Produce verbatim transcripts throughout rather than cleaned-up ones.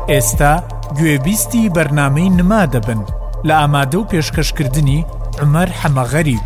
ئێستا گوێبیستی بەرنامەی نما دەبن لە ئامادە و پێشکەشکردنی عومەر حەمەغەریب.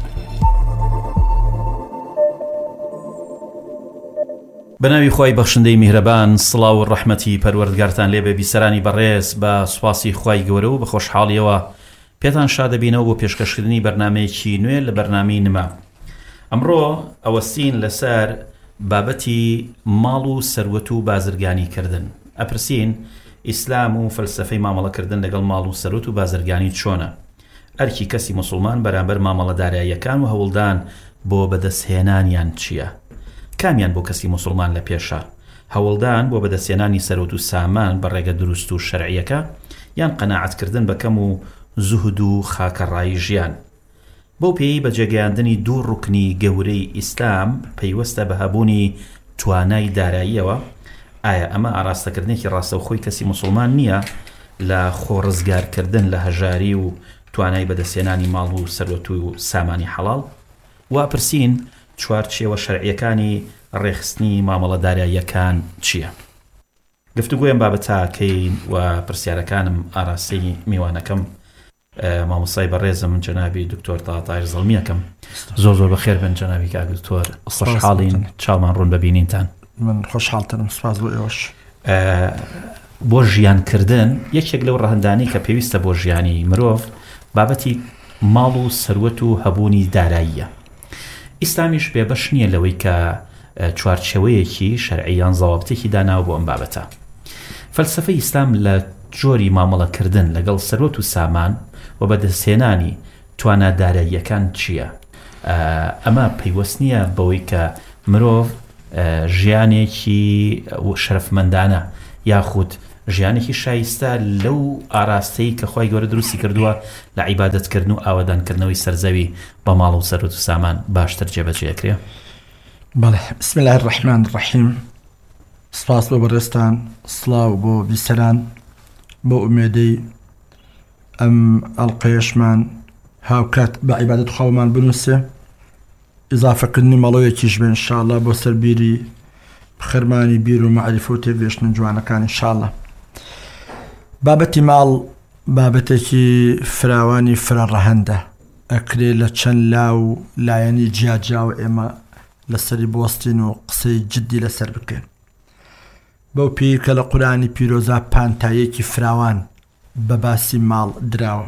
بەناوی خۆی بەخشندەی میهرەبان، سڵاو و ڕەحمەتی پەروەردگارتان لێبێ. بیسەرانی بەڕێز، بە سوپاسی خوای گەورە و بە خۆشحاڵیەوە پێتان شادەبینەوە بۆ پێشکەشکردنی بەرنامەیەکی نوێ لە بەرنامەی نما. ئەمڕۆ ئەوەستین لەسەر بابەتی ماڵ و سەروەت و بازرگانیکردن. ئەپرسین ئیسلام و فەلسەفەی مامەڵەکردن لەگەڵ ماڵ و سەروەت و بازرگانی چۆنە؟ ئەرکی کەسی موسڵمان بەرامبەر مامەڵەداراییەکان و هەوڵدان بۆ بەدەستهێنانیان چییە؟ کامیان بۆ کەسی موسڵمان لە پێشە؟ هەوڵدان بۆ بەدەستهێنانی سەروەت و سامان بە ڕێگە دروست و شەرعیەکە، یان قەناعەتکردن بە کەم و زوهد و خاکەڕایی ژیان؟ بۆ پێی بە جێگەیاندنی دوو ڕوکنی گەورەی ئیسلام پەیوەستە بە هەبوونی توانای داراییەوە. ئایا ئەمە ئاراستەکردنێکی ڕاستەوخۆی کەسی موسڵمان نییە لە خۆڕزگارکردن لە هەژاری و توانای بەدەستهێنانی ماڵ و سەروەت و سامانی حەڵاڵ؟ وا پرسین چوارچێوە شەرعیەکانی ڕێخستنی مامەڵەداراییەکان چییە؟ گفتوگۆیان بابەتاکەین و پرسیارەکانم ئاراستەی میوانەکەم مامۆستای بەڕێزم جەنابی دکتۆر تاڵاتایر زەڵمیەکەم. زۆر زۆر بەخێر بن جەنابی کاک دکتۆر، خۆشحاڵین چاومان ڕوون ببینینتان. من خۆشحاڵترم، سپاس بۆ ئێوەش. بۆ ژیانکردن یەکێک لەو ڕەهەندانی کە پێویستە بۆ ژیانی مرۆڤ بابەتی ماڵ و سەروەت و هەبوونی داراییە. ئیسلامیش بێبەش نییە لەوەی کە چوارچێوەیەکی شەرعیان زەوابتێکی داناوە بۆ ئەم بابەتە. فەلسەفەی ئیسلام لە جۆری مامەڵەکردن لەگەڵ سەروەت و سامان و بەدەستهێنانی تواناداراییەکان چییە؟ ئەمە پەیوەست نییە بەوەی کە مرۆڤ ژیانێکی شەرەفمەندانە یاخود ژیانێکی شایستە لەو ئاراستەی کە خۆی گەورە دروستی کردووە لە عیبادەتکردن و ئاوادانکردنەوەی سەرزەوی بە ماڵ و سەروەت و سامان باشتر جێبەجێکرێ؟ بەڵێ، بسم الله الرحمن الرحیم. سپاس بۆ بەڕێستان، سڵاو بۆ بیسەران، بۆ ئومێدەی ئەم ئەڵقەیەشمان هاوکات بە عیبادەت خۆمان بنووسێ، ئیزافەکردنی ماڵۆیەکیش بێ ئینشاءالله بۆ سەربیری بخەرمانی بیر و مەعریفە و تێگەیشتن جوانەکان ئینشاءالله. بابەتی ماڵ بابەتێکی فراوانی فرەڕەهەندە، ئەکرێ لە چەند لاو لایەنی جیاجاو ئێمە لەسەری بوەستین و قسەی جددی لەسەر بکەین. بەو پێی کە لە قورئانی پیرۆزە پانتاییەکی فراوان بە باسی ماڵ دراوە،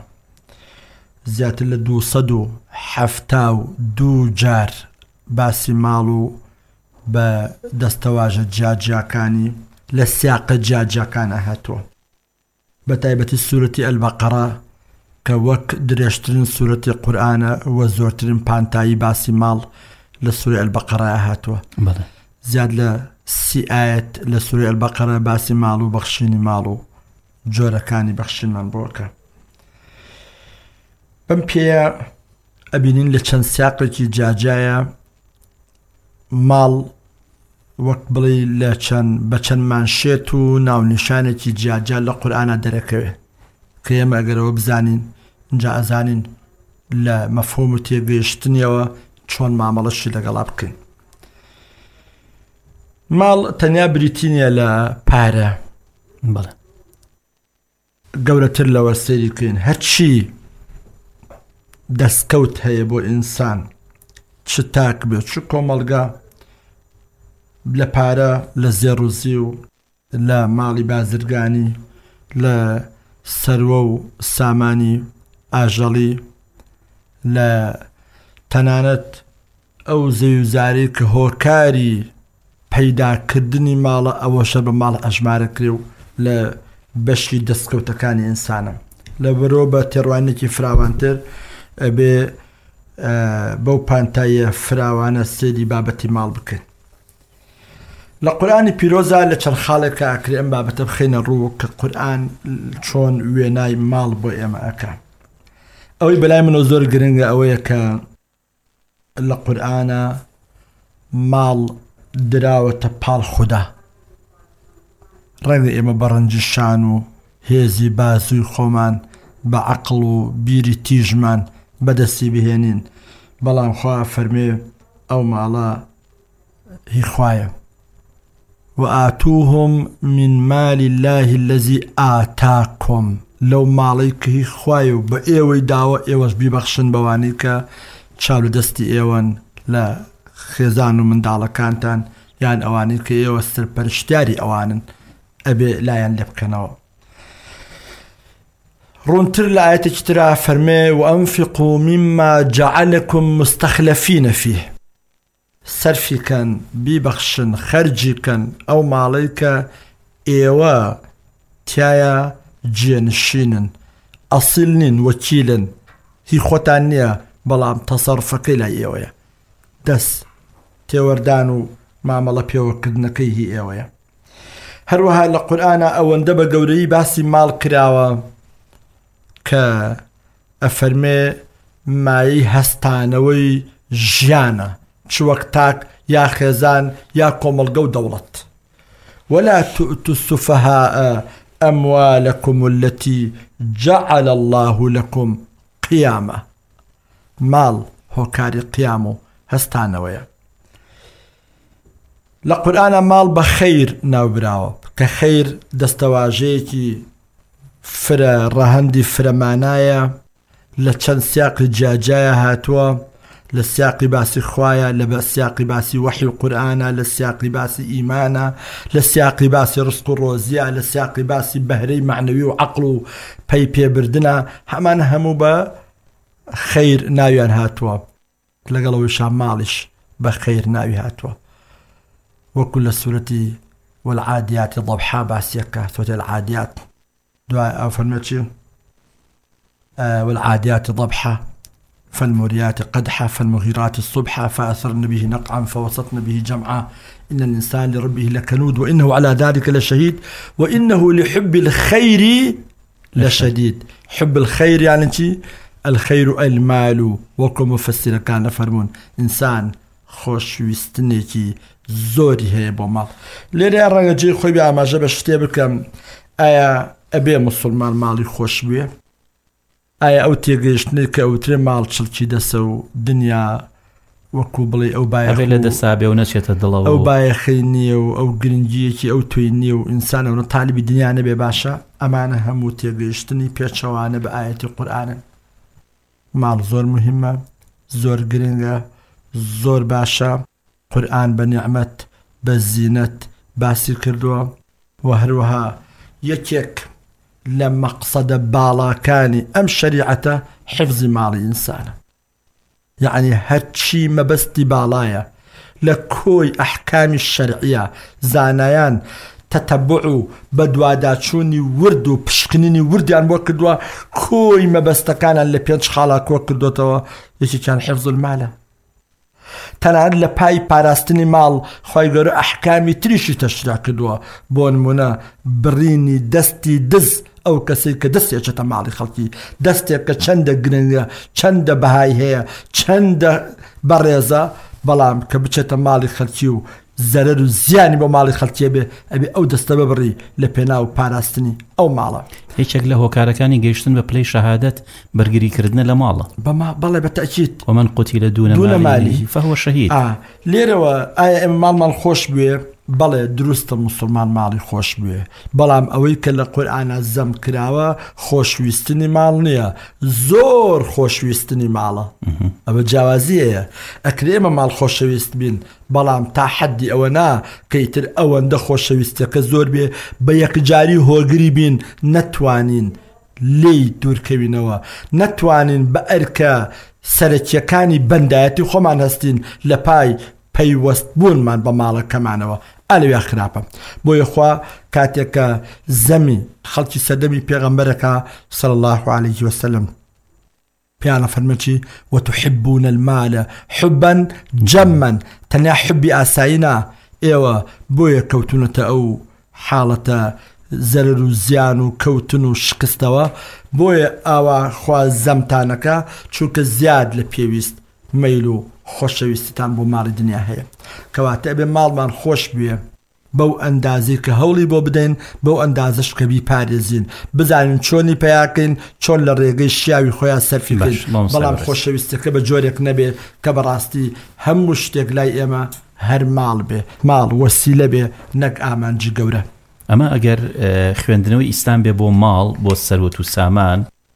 زیاتر لە دووسەد و حەفتا و دوو جار باسی ماڵ و بە دەستەواژە جیاجیاکانی لە سیاقە جیاجیاکانە هاتووە، بە تایبەتی سوورەتی ئەلبەقەرە کە وەک درێژترین سوورەتی قورئانە وە زۆرترین پانتایی باسی ماڵ لە سوورەی ئەلبەقەرە هاتووە. زیاد لە سی ئاەت لە سوورەی ئەلبەقەرە باسی ماڵ و بەخشینی ماڵ و جۆرەکانی بەخشینمان بۆکە. بەم پێیە ئەبینین لە چەند سیاقێکی جاجایە ماڵ وەک بڵێ لە چەند بە چەند مانشێت و ناونیشانێکی جیاجا لە قورئانە دەرەکەوێ کە ئێمە ئەگەرەوە بزانین اینجا ئەزانین لە مەفهوم و تێگەیشتنیەوە چۆن مامەڵەشی لەگەڵا بکەین. ماڵ تەنیا بریتی نییە لە پارە، بەڵێ گەورەتر لەوە سەیری بکەین. هەرچی دەستکەوت هەیە بۆ ئینسان، چ تاک بێت چ کۆمەڵگا، لە پارە، لە زێڕوزی و لە ماڵی بازرگانی، لە سەروە و سامانی ئاژەڵی، لە تەنانەت ئەو زەویزاری کە هۆکاری پەیداکردنی ماڵە ئەوەشە بە ماڵ ئەژمارە کرێ و لە بەشی دەستکەوتەکانی ئینسانە. لە بەرۆ بە تێڕوانێکی فراوانتر ئەبێ بەو پانتایە فراوانە سێری بابەتی ماڵ بکەین. لە قورئانی پیرۆزە لە چەند خاڵێکە ئەکرێ ئەم بابەتە بخەینە ڕوو کە قورئان چۆن وێنای ماڵ بۆ ئێمە ئەکا. ئەوەی بەلای منەوە زۆر گرنگە ئەوەیە کە لە قورئانە ماڵ دراوەتە پاڵ خودا. ڕەنگە ئێمە بەڕەنجی شان و هێزی بازووی خۆمان بە عەقڵ و بیری تیژمان بەدەستی بهێنین، بەڵام خوا فەرمێ ئەو ماڵە هی خوایە. وآتوهم من مال الله الذي آتاكم لو مالك خوايو بأيوي داوة ايوش ببخشن بوانيك شالو دستي ايوان لا خزانو من دالا كانتان يعني اوانيك ايوش سرپرشتاري اوانن ابي لا ينلبكنو رونتر لآية اجترا فرمي وأنفقوا مما جعلكم مستخلفين فيه صرفي كان ببخشن خرجي كان أو ماليك إيوا تيايا جينشينن أصلن وكيلن هي خوتانية بلام تصرفك إلى إيويا دس تيوردانو معاملة بيوكدنكي هي إيويا هروها القرآن أو اندبا قوري باسي مال كراوة كأفرمي ماي هستانوي جانا شو وقتاك يا خزان يا كوملقو دولت ولا تؤتوا السفهاء أموالكم التي جعل الله لكم قيامة مال هو كاري قيامه هستانويا لقرآن مال بخير ناوبراو كخير دستواجيكي فرا رهندي فرا معنايا لچن سياق جاجايا هاتوا لسياق باسي خوايا لسياق باسي وحي القرآن لسياق باسي إيمانا لسياق باسي رزق الروزيا لسياق باسي بهري معنوي وعقل بي بي بردنا همان همو با خير ناويان هاتوا لقلو شامالش بخير ناوي هاتوا وكل سورة والعاديات ضبحا باسيكا سورة العاديات دعاء فرمتشي آه والعاديات ضبحا فالموريات قدحا فالمغيرات الصبحا فأثرن به نقعا فوسطن به جمعا إن الإنسان لربه لكنود وإنه على ذلك لشهيد وإنه لحب الخير لشديد حب الخير يعني انتي الخير المال وكم مفسر كان فرمون إنسان خوش ويستنيكي زوري هي بومال ليري الرجل خوي بيعمل جبشتي بكم آية أبي مسلمان مالي خوش بيه آية أو تيجيشني كأوتري مال تشلشي دسو دنيا وكوبلي أو بايخ أبي لدى سابي ونسيت الدلو أو بايخيني أو جرنجيكي أو تويني وإنسان أو طالب الدنيا نبي باشا أمانة همو تيجيشتني بيتشوانا بآية القرآن مال زور مهمة زور جرنجة زور باشا قرآن بنعمة بزينة باسي كردوا وهروها يكيك لما قصد بالا كان أم شريعة حفظ مال الإنسان يعني هاتشي ما بستي بالايا لكوي أحكام الشرعية زانيان تتبعوا بدواداتشوني وردو بشكنيني وردي عن وكدوا كوي ما بستكان اللي بينش خالاك وكدوا توا يشي كان حفظ المال تنعد لپای پاراستنی مال خوای گەورە ئەحکامی تریشی تەشریع کردووە بۆ نمونە بڕینی دەستی دز ئەو کەسەی کە دەستێکێتە ماڵی خەڵکی دەستێک کە چەندە گرنگە چەندە بەهای هەیە چەندە بەڕێزە بەڵام کە بچێتە ماڵی خەڵکی و زەرەر و زیانی بۆ ماڵی خەڵکیە بێ ئەبێ ئەو دەستە ببڕی لە پێناو پاراستنی ئەو ماڵە هیچێک لە هۆکارەکانی گەیشتن بە پلەی شەهادەت بەرگریکردنە لە ماڵە بەڵێ بەتەکید ومن قوتیلە دوونە مالیه فهو شەهید لێرەوە ئایا ئێمە ماڵمان خۆش بوێ بەڵێ دروستە مسلمان ماڵی خۆش بوێ بەڵام ئەوەی کە لە قورئانە زەم کراوە خۆشویستنی ماڵ نییە زۆر خۆشویستنی ماڵە ئەوە جیاوازیەیە ئەکرێ ئێمە ماڵ خۆشەویست بین بەڵام تا حەدی ئەوە نا کەیتر ئەوەندە خۆشەویستەکە زۆر بێ بە یەکجاری هۆگری بین نەتوانین لێی دوورکەوینەوە نەتوانین بە ئەرکە سەرەکیەکانی بەندایەتی خۆمان هەستین لە پای پەیوەست بوونمان بە ماڵەکەمانەوە ئەلەوێ خراپە بۆیە خوا کاتێکە زەمی خەڵکی سەردەمی پێغەمبەرەکە صلی الله عليه وسلم پیانە فەرمەچی وتحبون المال حبا جما تەنیا حبی ئاسایینا ئێوە بۆیە کەوتونەتە ئەو حاڵەتە زەرەر و زیان و کەوتن و شکستەوە بۆیە ئاوا خوا زەمتانەکە چونکە زیاد لە پێویست مەیل و خۆشەویستیتان بۆ ماڵی دنیا هەیە کەواتە ئەبێ ماڵمان خۆش بوێ بەو ئەندازی کە هەوڵی بۆ بدەین بەو ئەندازش کە بیپارێزین بزانین چۆنی پیاکەین چۆن لە ڕێگەی شیاوی خۆیان سەرفیکەین بەڵام خۆشەویستەکە بە جۆرێک نەبێ کە بەڕاستی هەموو شتێک لای ئێمە هەر ماڵ بێ ماڵ وەسیلە بێ نەک ئامانجی گەورە. ئەمە ئەگەر خوێندنەوەی ئیسلام بێ بۆ ماڵ بۆ سەروەت و سامان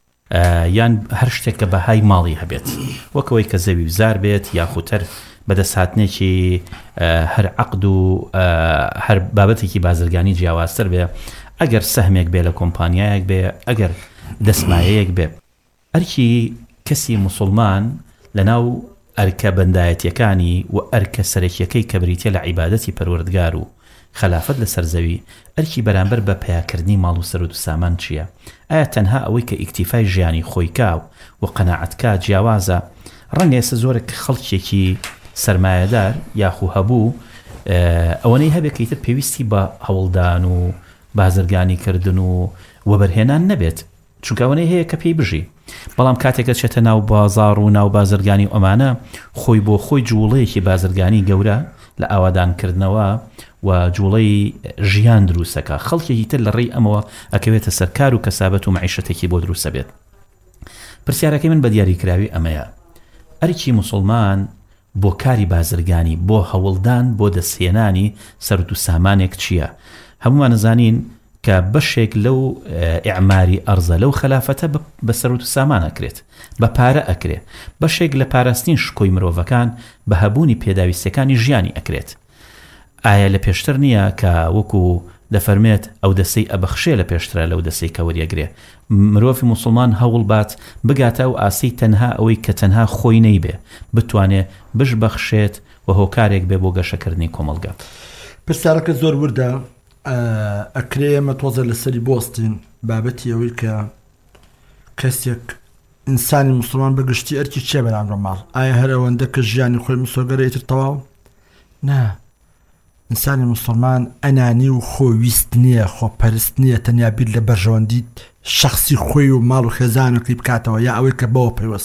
یان هەر شتێک کە بەهای ماڵی هەبێت وەکەوەی کە زەوی بزار بێت یاخوتەر بەدەستهاتنێکی هەر عەقد و هەر بابەتێکی بازرگانی جیاوازتر بێ ئەگەر سەهمێک بێ لە کۆمپانیایەک بێ ئەگەر دەسمایەیەک بێ ئەرکی کەسی موسڵمان لەناو ئەرکە بەندایەتیەکانی و ئەرکە سەرەکیەکەی کە بریتە لە عیبادەتی پەروەردگار و خلافەت لەسەر زەوی ئەرکی بەرامبەر بە پیاکردنی ماڵ و سەرود و سامان چییە؟ ئایا تەنها ئەوەی کە ئیکتیفای ژیانی خۆی کا و قەناعەتکا جیاوازە؟ ڕەنگە ئێستا زۆرێک خەڵکێکی سەرمایەدار یاخو هەبوو ئەوەنەی هەبێت کە ئیتر پێویستی بە هەوڵدان و بازرگانی کردن و وەبەرهێنان نەبێت چونکە ئەوەنەی هەیە کە پێی بژی بەڵام کاتێکە چێتە ناو بازاڕ و ناو بازرگانی ئەمانە خۆی بۆ خۆی جوڵەیەکی بازرگانی گەورە لە ئاوادانکردنەوە و جوڵەی ژیان دروستەکە خەڵکێکی تر لە ڕێی ئەمەوە ئەکەوێتە سەرکار و کەسابەت و مەعیشەتێکی بۆ دروستە بێت. پرسیارەکەی من بە دیاریکراوی ئەمەیە ئەرکی موسڵمان بۆ کاری بازرگانی بۆ هەوڵدان بۆ دەستهێنانی سەرد و سامانێک چییە؟ هەمومان نزانین کە بەشێک لەو ئیعماری ئەرزە لەو خلافەتە بە سەرد و سامان ئەکرێت بە پارە ئەکرێت بەشێک لە پاراستنی شکۆی مرۆڤەکان بە هەبوونی پێداویستەکانی ژیانی ئەکرێت. ئایا لە پێشتر نییە کە وەکو دەفەرمێت ئەو دەسەی ئەبەخشێ لە پێشترە لەو دەسەی کە وەریەگرێ مرۆڤی موسڵمان هەوڵ بات بگاتە و ئاسی تەنها ئەوەی کە تەنها خۆی نەیبێ بتوانێ بش بەخشێت و هۆکارێک بێ بۆ گەشەکردنی کۆمەلگا. پرسیارەکە زۆر وردە ئەکرێ ئەمە تۆزە لەسەری بۆستین بابەتی ئەوەی کە کەسێک ئینسانی موسڵمان بەگشتی ئەرکی چێ بەرامبەر ماڵ ئایا هەر ئەوەندە کە ژیانی خۆی مسۆگەرە ئیتر تەواو؟ نا ئینسانی موسڵمان ئەنانی و خۆویست نییە خۆپەرست نییە تەنیا بیر لە بەرژەوەندی شخصی خۆی و ماڵ و خێزانەکەی بکاتەوە یا ئەوەی کە بەوە پەیوەست